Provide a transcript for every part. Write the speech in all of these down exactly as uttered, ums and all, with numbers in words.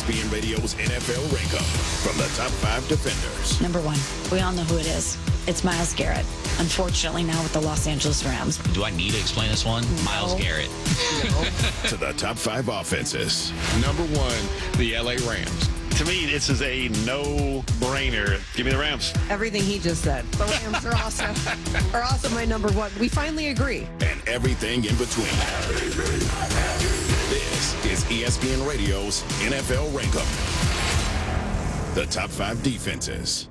S P N Radio's N F L Rank-Up from the top five defenders. Number one, we all know who it is. It's Myles Garrett. Unfortunately, now with the Los Angeles Rams. Do I need to explain this one? No. Myles Garrett. To the top five offenses. Number one, the L A Rams. To me, this is a no-brainer. Give me the Rams. Everything he just said. The Rams are also, are also my number one. We finally agree. And everything in between. This is E S P N Radio's N F L Rank-Up. The top five defenses.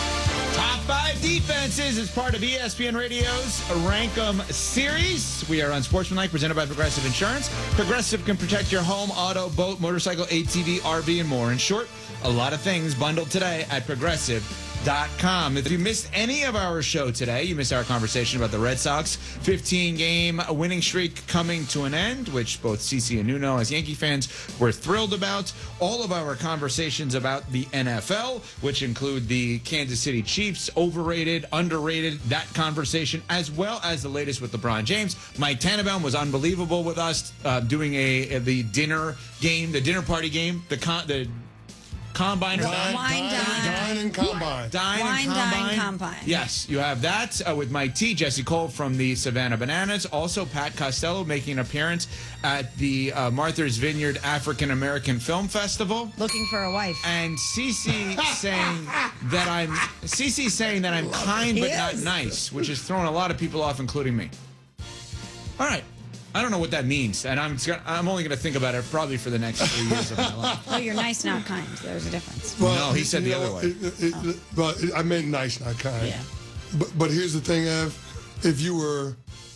Top five defenses is part of E S P N Radio's Rank 'em series. We are Unsportsmanlike, presented by Progressive Insurance. Progressive can protect your home, auto, boat, motorcycle, A T V, R V, and more. In short, a lot of things bundled today at Progressive dot com. If you missed any of our show today, you missed our conversation about the Red Sox fifteen-game winning streak coming to an end, which both Cece and Nuno, as Yankee fans, were thrilled about. All of our conversations about the N F L, which include the Kansas City Chiefs, overrated, underrated, that conversation, as well as the latest with LeBron James. Mike Tannenbaum was unbelievable with us uh, doing a, a the dinner game, the dinner party game, the con, the Combine or Wine, dine? dine, Dine and Combine. Dine Wine, and dine, Combine. Combine. Yes, you have that uh, with Mike T, Jesse Cole from the Savannah Bananas. Also, Pat Costello making an appearance at the uh, Martha's Vineyard African American Film Festival. Looking for a wife. And Cece saying that I'm Cece saying that I'm kind He but not is. nice, which is throwing a lot of people off, including me. All right. I don't know what that means, and I'm I'm only going to think about it probably for the next three years of my life. Oh, you're nice, not kind. There's a difference. No, he said you the know, other way. It, it, it, But I meant nice, not kind. Yeah. But but here's the thing, Ev. If you were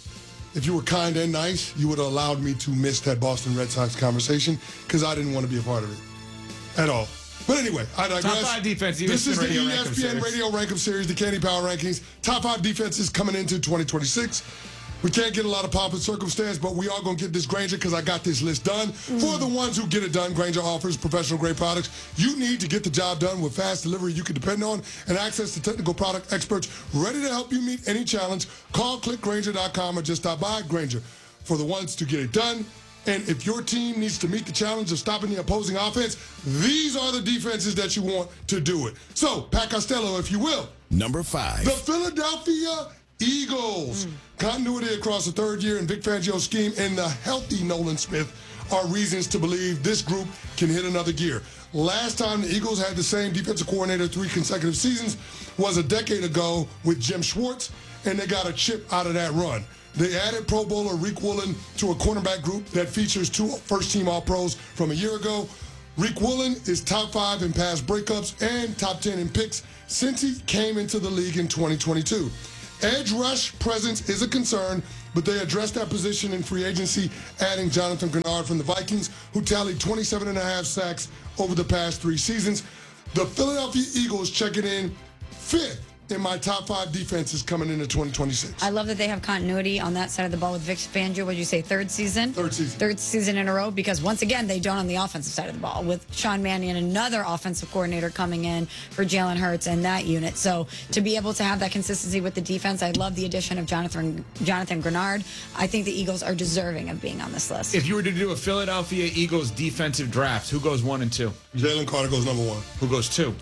if you were kind and nice, you would have allowed me to miss that Boston Red Sox conversation because I didn't want to be a part of it at all. But anyway, I digress. Top five defense. This is the Radio E Rank 'em S P N series. Radio Rank-Up Series, the Candy Power Rankings. Top five defenses coming into twenty twenty-six. We can't get a lot of pomp and circumstance, but we are going to get this Grainger because I got this list done. Mm. For the ones who get it done, Grainger offers professional-grade products you need to get the job done with fast delivery you can depend on and access to technical product experts ready to help you meet any challenge. Call click grainger dot com or just stop by. Grainger, for the ones to get it done. And if your team needs to meet the challenge of stopping the opposing offense, these are the defenses that you want to do it. So, Pat Costello, if you will. Number five. The Philadelphia Eagles. Mm. Continuity across the third year in Vic Fangio's scheme and the healthy Nolan Smith are reasons to believe this group can hit another gear. Last time the Eagles had the same defensive coordinator three consecutive seasons was a decade ago with Jim Schwartz, and they got a chip out of that run. They added Pro Bowler Rick Woolen to a cornerback group that features two first-team All-Pros from a year ago. Rick Woolen is top five in pass breakups and top ten in picks since he came into the league in twenty twenty-two. Edge rush presence is a concern, but they addressed that position in free agency, adding Jonathan Grenard from the Vikings, who tallied twenty-seven and a half sacks over the past three seasons. The Philadelphia Eagles checking in fifth in my top five defenses coming into twenty twenty-six. I love that they have continuity on that side of the ball with Vic Fangio. What did you say, third season? Third season. Third season in a row, because once again, they don't on the offensive side of the ball with Sean Mannion, another offensive coordinator coming in for Jalen Hurts and that unit. So to be able to have that consistency with the defense, I love the addition of Jonathan Jonathan Grenard. I think the Eagles are deserving of being on this list. If you were to do a Philadelphia Eagles defensive draft, who goes one and two? Jalen Carter goes number one. Who goes two?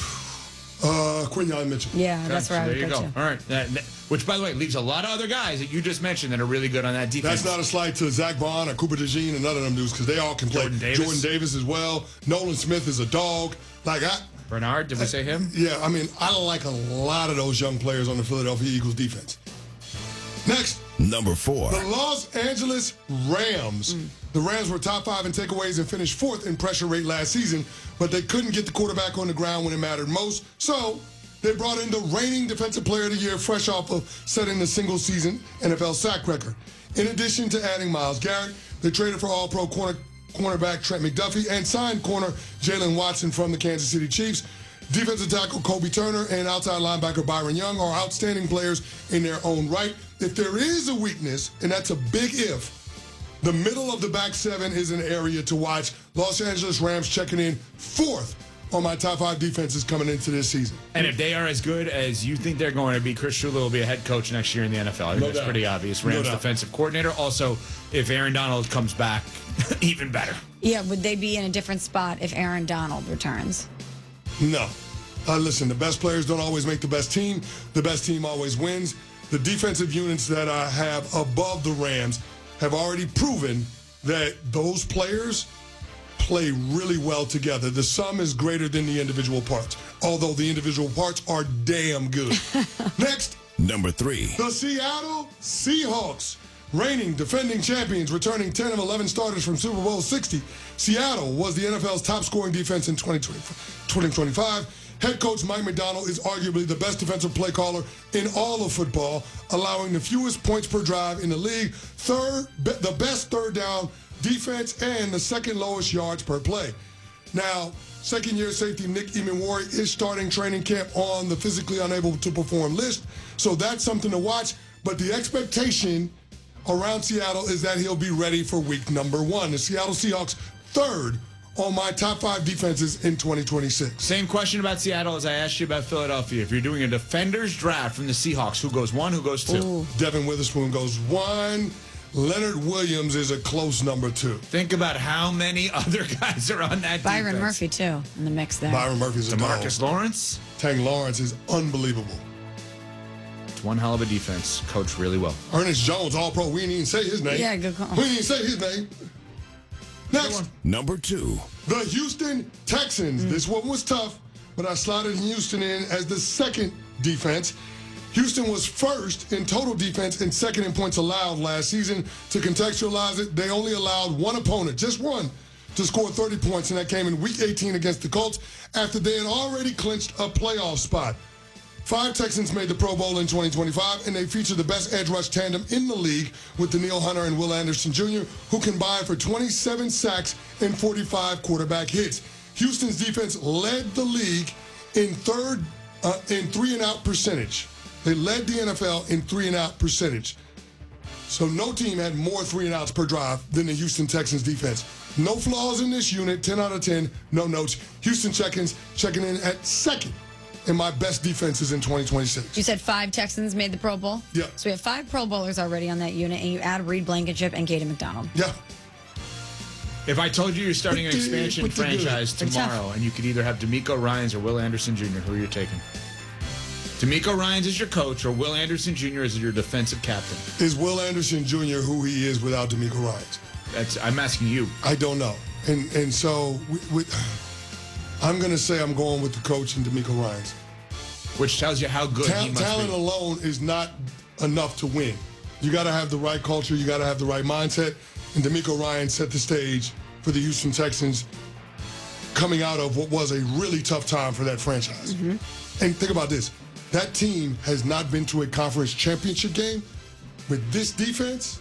Uh, Quinyon Mitchell. Yeah, Okay, that's where so I would there you go, go. too. All right. That, that- which, by the way, leaves a lot of other guys that you just mentioned that are really good on that defense. That's not a slight to Zach Vaughn or Cooper DeJean and none of them dudes because they all can play. Jordan Davis. Jordan Davis as well. Nolan Smith is a dog. Like I, Bernard, did we say him? yeah, I mean, I like a lot of those young players on the Philadelphia Eagles defense. Next, Number four. the Los Angeles Rams. Mm. The Rams were top five in takeaways and finished fourth in pressure rate last season, but they couldn't get the quarterback on the ground when it mattered most. So they brought in the reigning Defensive Player of the Year, fresh off of setting the single-season N F L sack record. In addition to adding Myles Garrett, they traded for All-Pro corner, cornerback Trent McDuffie and signed corner Jalen Watson from the Kansas City Chiefs. Defensive tackle Kobe Turner and outside linebacker Byron Young are outstanding players in their own right. If there is a weakness, and that's a big if, the middle of the back seven is an area to watch. Los Angeles Rams checking in fourth on my top five defenses coming into this season. And if they are as good as you think they're going to be, Chris Shula will be a head coach next year in the N F L. I think No that's doubt. pretty obvious. No Rams doubt. defensive coordinator. Also, if Aaron Donald comes back, even better. Yeah, would they be in a different spot if Aaron Donald returns? No. Uh, listen, the best players don't always make the best team. The best team always wins. The defensive units that I have above the Rams have already proven that those players play really well together. The sum is greater than the individual parts, although the individual parts are damn good. Next, Number three. the Seattle Seahawks. Reigning defending champions, returning ten of eleven starters from Super Bowl sixty. Seattle was the N F L's top scoring defense in twenty twenty-five. Head coach Mike McDonald is arguably the best defensive play caller in all of football, allowing the fewest points per drive in the league, third, be- the best third down defense, and the second lowest yards per play. Now, second-year safety Nick Emenwari is starting training camp on the physically unable to perform list, so that's something to watch. But the expectation around Seattle is that he'll be ready for week number one. The Seattle Seahawks, third on my top five defenses in twenty twenty-six. Same question about Seattle as I asked you about Philadelphia. If you're doing a defenders draft from the Seahawks, who goes one, who goes two? Ooh. Devin Witherspoon goes one. Leonard Williams is a close number two. Think about how many other guys are on that Byron defense. Murphy, too, in the mix there. Byron Murphy's a DeMarcus dog. Lawrence. Tank Lawrence is unbelievable. It's one hell of a defense. Coached really well. Ernest Jones, all-pro. We didn't even say his name. Yeah, good call. We didn't even say his name. Next, Number two. the Houston Texans. Mm. This one was tough, but I slotted Houston in as the second defense. Houston was first in total defense and second in points allowed last season. To contextualize it, they only allowed one opponent, just one, to score thirty points, and that came in week eighteen against the Colts after they had already clinched a playoff spot. Five Texans made the Pro Bowl in twenty twenty-five, and they feature the best edge rush tandem in the league with Danielle Hunter and Will Anderson Junior, who combined for twenty-seven sacks and forty-five quarterback hits. Houston's defense led the league in third uh, in three and out percentage. They led the N F L in three and out percentage. So no team had more three and outs per drive than the Houston Texans defense. No flaws in this unit, ten out of ten, no notes. Houston check-ins checking in at second in my best defenses in twenty twenty-six. You said five Texans made the Pro Bowl? Yeah. So we have five Pro Bowlers already on that unit, and you add Reed Blankenship and Katie McDonald. Yeah. If I told you you're starting an Pretty- expansion pretty good. franchise Pretty tough. tomorrow and you could either have D'Amico Ryans or Will Anderson Junior, who are you taking? D'Amico Ryans is your coach or Will Anderson Junior is your defensive captain? Is Will Anderson Junior who he is without D'Amico Ryans? That's I'm asking you. I don't know. And and so we, we, I'm going to say I'm going with the coach and D'Amico Ryans. Which tells you how good Ta- he must talent be. alone is not enough to win. You got to have the right culture. You got to have the right mindset. And D'Amico Ryans set the stage for the Houston Texans coming out of what was a really tough time for that franchise. Mm-hmm. And think about this. That team has not been to a conference championship game. With this defense,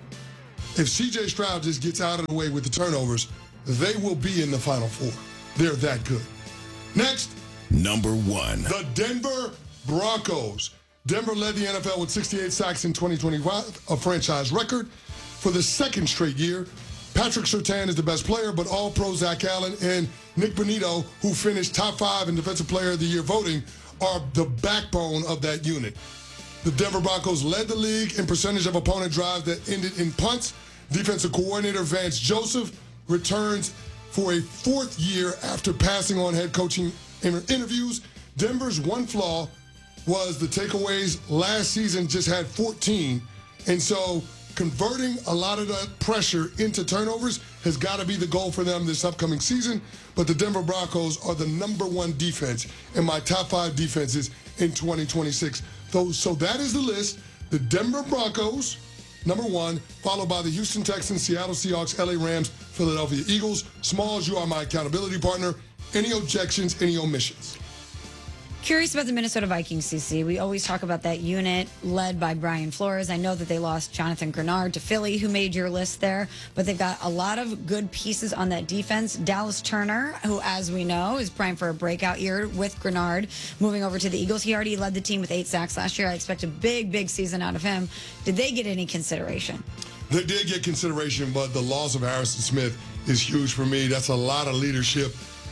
if C J Stroud just gets out of the way with the turnovers, they will be in the Final Four. They're that good. Next, Number one. the Denver Broncos. Denver led the N F L with sixty-eight sacks in twenty twenty-five, a franchise record. For the second straight year, Patrick Surtain is the best player, but All-Pro Zach Allen and Nick Bonito, who finished top five in Defensive Player of the Year voting, are the backbone of that unit. The Denver Broncos led the league in percentage of opponent drives that ended in punts. Defensive coordinator Vance Joseph returns for a fourth year after passing on head coaching inter- interviews. Denver's one flaw was the takeaways. Last season just had fourteen. And so converting a lot of that pressure into turnovers has got to be the goal for them this upcoming season. But the Denver Broncos are the number one defense in my top five defenses in twenty twenty-six. Those, so that is the list. The Denver Broncos, number one, followed by the Houston Texans, Seattle Seahawks, L A Rams, Philadelphia Eagles. Smalls, you are my accountability partner. Any objections, any omissions? Curious about the Minnesota Vikings, C C. We always talk about that unit led by Brian Flores. I know that they lost Jonathan Grenard to Philly, who made your list there, but they've got a lot of good pieces on that defense. Dallas Turner, who, as we know, is primed for a breakout year with Grenard, moving over to the Eagles. He already led the team with eight sacks last year. I expect a big, big season out of him. Did they get any consideration? They did get consideration, but the loss of Harrison Smith is huge for me. That's a lot of leadership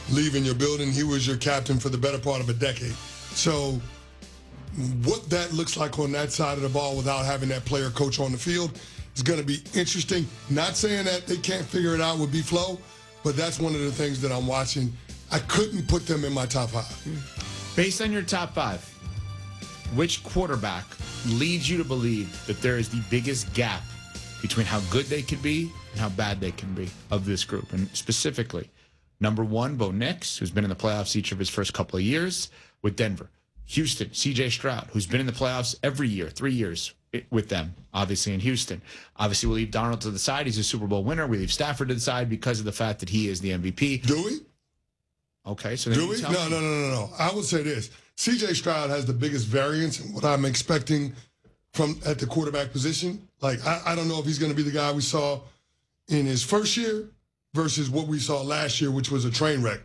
leaving your building. He was your captain for the better part of a decade. So what that looks like on that side of the ball without having that player coach on the field is going to be interesting. Not saying that they can't figure it out with B-Flow, but that's one of the things that I'm watching. I couldn't put them in my top five. Based on your top five, which quarterback leads you to believe that there is the biggest gap between how good they could be and how bad they can be of this group? And specifically, number one, Bo Nix, who's been in the playoffs each of his first couple of years with Denver. Houston, C J Stroud, who's been in the playoffs every year, three years with them, obviously in Houston. Obviously, we leave Darnold to the side. He's a Super Bowl winner. We leave Stafford to the side because of the fact that he is the M V P. Do we? Okay, so then Do you we? tell No, me. no, no, no, no. I would say this. C J Stroud has the biggest variance in what I'm expecting from at the quarterback position. Like, I, I don't know if he's going to be the guy we saw in his first year versus what we saw last year, which was a train wreck.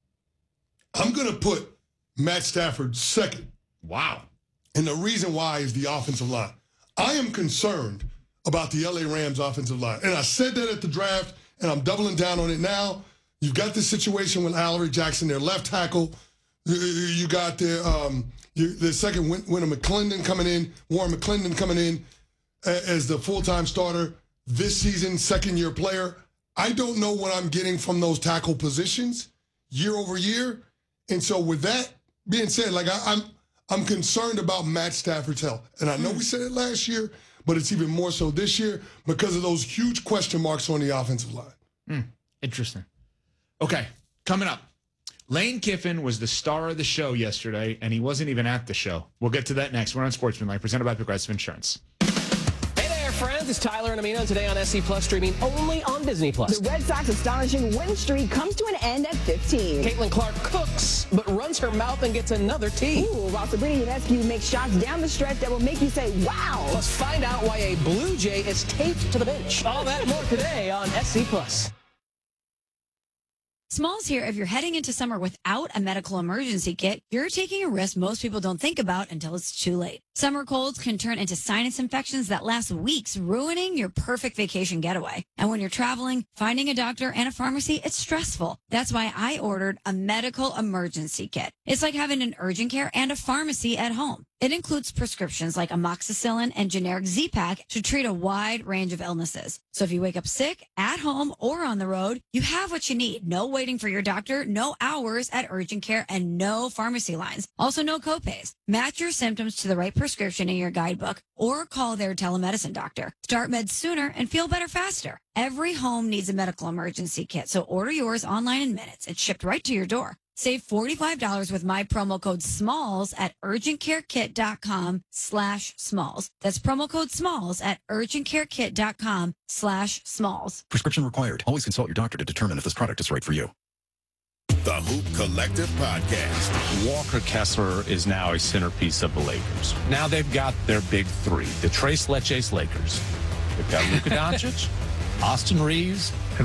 I'm going to put Matt Stafford second. Wow. And the reason why is the offensive line. I am concerned about the L A Rams offensive line. And I said that at the draft, and I'm doubling down on it now. You've got this situation with Allery Jackson, their left tackle. You got their, um, the second winner McClendon coming in, Warren McClendon coming in as the full-time starter this season, second-year player. I don't know what I'm getting from those tackle positions year over year. And so with that being said, like I, I'm I'm concerned about Matt Stafford's health. And I know we said it last year, but it's even more so this year because of those huge question marks on the offensive line. Mm, interesting. Okay, coming up. Lane Kiffin was the star of the show yesterday, and he wasn't even at the show. We'll get to that next. We're on Sportsmanlike, presented by Progressive Insurance. Hey there, friends. It's Tyler and Amino today on S C Plus, streaming only on Disney Plus. The Red Sox astonishing win streak comes to an end at fifteen. Caitlin Clark cooks, but runs her mouth and gets another tee. Ooh, while Sabrina Ionescu makes shots down the stretch that will make you say, wow. Plus, find out why a Blue Jay is taped to the bench. All that and more today on S C Plus. Smalls here. If you're heading into summer without a medical emergency kit, you're taking a risk most people don't think about until it's too late. Summer colds can turn into sinus infections that last weeks, ruining your perfect vacation getaway. And when you're traveling, finding a doctor and a pharmacy, it's stressful. That's why I ordered a medical emergency kit. It's like having an urgent care and a pharmacy at home. It includes prescriptions like amoxicillin and generic Z-Pak to treat a wide range of illnesses. So if you wake up sick, at home, or on the road, you have what you need. No waiting for your doctor, no hours at urgent care, and no pharmacy lines. Also, no copays. Match your symptoms to the right prescription in your guidebook or call their telemedicine doctor. Start meds sooner and feel better faster. Every home needs a medical emergency kit, so order yours online in minutes. It's shipped right to your door. Save forty-five dollars with my promo code SMALLS at urgentcarekit.com slash SMALLS. That's promo code SMALLS at urgentcarekit.com slash SMALLS. Prescription required. Always consult your doctor to determine if this product is right for you. The Hoop Collective Podcast. Walker Kessler is now a centerpiece of the Lakers. Now they've got their big three, the Tres Leches Lakers. They've got Luka Doncic, Austin Reeves,